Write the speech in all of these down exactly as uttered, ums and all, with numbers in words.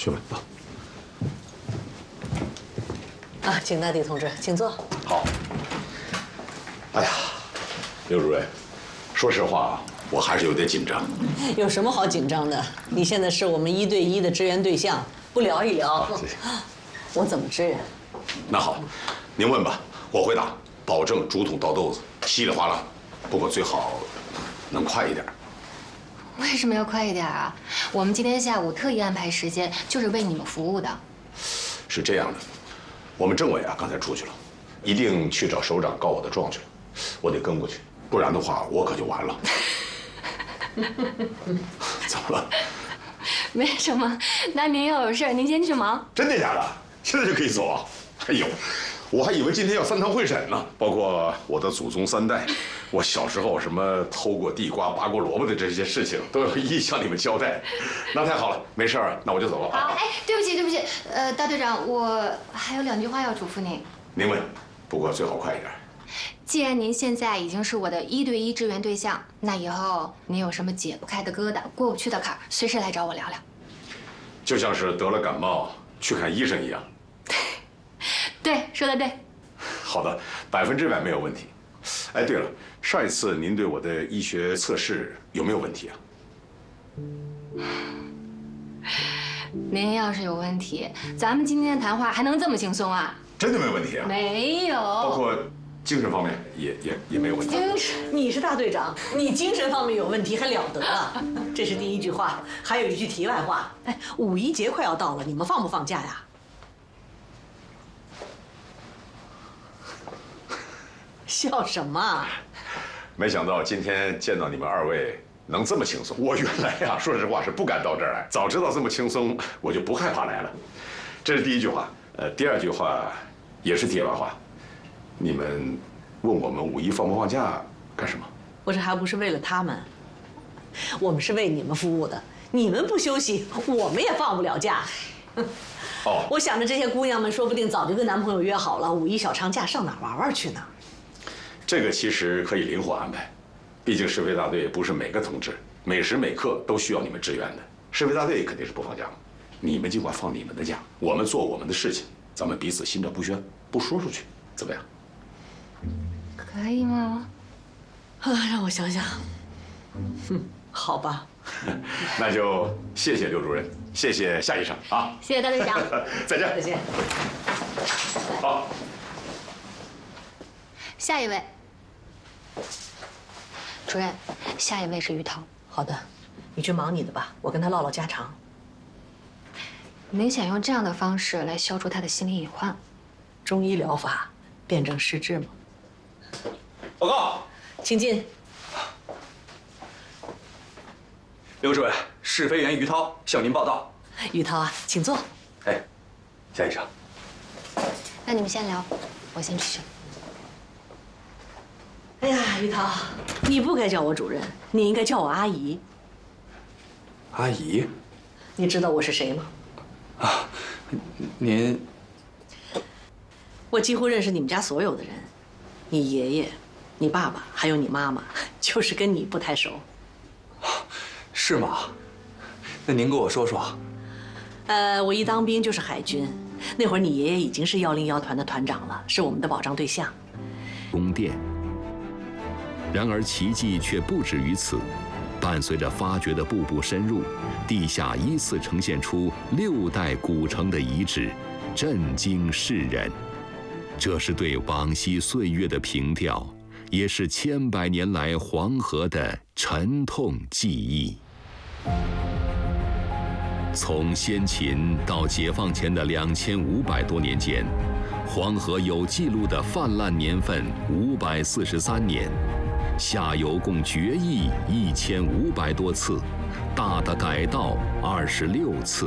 去吧，走。 啊，景大地同志，请坐。 好。哎呀，刘主任，说实话啊，我还是有点紧张。 有什么好紧张的？你现在是我们一对一的支援对象，不聊一聊， 谢谢。 我怎么支援？ 那好，您问吧，我回答，保证竹筒倒豆子，稀里哗啦。不过最好能快一点。 为什么要快一点啊？我们今天下午特意安排时间，就是为你们服务的。 是这样的，我们政委啊刚才出去了，一定去找首长告我的状去了，我得跟过去，不然的话我可就完了。怎么了？ 没什么，那您要有事，您先去忙。 真的假的？现在就可以走啊？哎呦，我还以为今天要三堂会审呢，包括我的祖宗三代，我小时候什么偷过地瓜、拔过萝卜的这些事情，都要一一向你们交代。那太好了，没事儿，那我就走了。 好，哎，对不起，对不起，呃，大队长，我还有两句话要嘱咐您。 您问，不过最好快一点。 既然您现在已经是我的一对一支援对象，那以后您有什么解不开的疙瘩、过不去的坎儿，随时来找我聊聊。 就像是得了感冒去看医生一样。 对，说的对。 好的，百分之百没有问题。哎，对了，上一次您对我的医学测试有没有问题啊？ 您要是有问题，咱们今天的谈话还能这么轻松啊？ 真的没有问题啊？ 没有。 包括精神方面也也也没有问题。 精神， 你是大队长，你精神方面有问题还了得了？这是第一句话，还有一句题外话。哎，五一节快要到了，你们放不放假呀？笑什么？ 没想到今天见到你们二位能这么轻松。我原来呀，说实话是不敢到这儿来，早知道这么轻松，我就不害怕来了。这是第一句话。呃，第二句话也是题外话。你们问我们五一放不放假干什么？ 我这还不是为了他们，我们是为你们服务的。你们不休息，我们也放不了假。哦，我想着这些姑娘们说不定早就跟男朋友约好了，五一小长假上哪儿玩玩去呢？ 这个其实可以灵活安排，毕竟市飞大队不是每个同志每时每刻都需要你们支援的。市飞大队肯定是不放假，你们尽管放你们的假，我们做我们的事情，咱们彼此心照不宣，不说出去，怎么样？ 可以吗？ 啊，让我想想。哼，好吧。 那就谢谢刘主任，谢谢夏医生啊！ 谢谢大队长， 再见， 再见。 好， 下一位，主任，下一位是于涛。 好的，你去忙你的吧，我跟他唠唠家常。 您想用这样的方式来消除他的心理隐患？ 中医疗法，辨证施治嘛。 报告， 请进。 刘主任，试飞员于涛向您报道。 于涛啊，请坐。 哎，夏医生， 那你们先聊，我先去。 哎呀，于涛，你不该叫我主任，你应该叫我阿姨。 阿姨， 你知道我是谁吗？ 啊，您， 我几乎认识你们家所有的人，你爷爷、你爸爸还有你妈妈，就是跟你不太熟。 是吗？那您跟我说说。 呃，我一当兵就是海军，那会儿你爷爷已经是幺零幺团的团长了，是我们的保障对象。 宫殿。然而奇迹却不止于此，伴随着发掘的步步深入，地下依次呈现出六代古城的遗址，震惊世人。这是对往昔岁月的凭吊，也是千百年来黄河的沉痛记忆。从先秦到解放前的两千五百多年间，黄河有记录的泛滥年份五百四十三年，下游共决议一千五百多次，大的改道二十六次。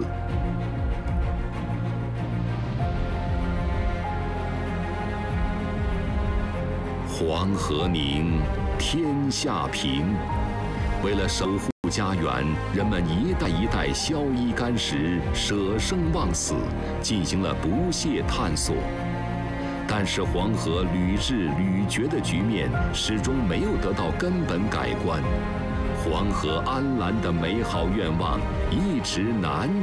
黄河宁，天下平。为了守护家园，人们一代一代宵衣干食，舍生忘死，进行了不懈探索。但是黄河屡治屡绝的局面始终没有得到根本改观，黄河安澜的美好愿望一直难